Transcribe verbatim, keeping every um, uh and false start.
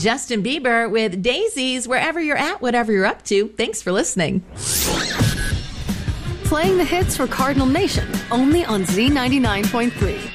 Justin Bieber with Daisies, wherever you're at, whatever you're up to. Thanks for listening. Playing the hits for Cardinal Nation, only on Z ninety-nine point three.